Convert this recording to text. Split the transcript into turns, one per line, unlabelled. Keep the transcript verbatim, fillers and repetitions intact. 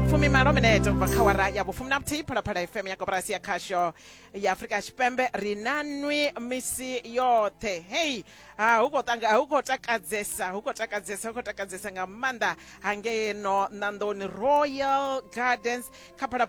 Fumi maromeneto bakawara ya bufumi napti para para F M ya kobrasi ya kasho ya Afrika Shipembe rinanwi misi yote. Hey, ah huko tanga huko takadzesa huko takadzesa huko takadzesa ngamanda hange no nandoni Royal Gardens kapara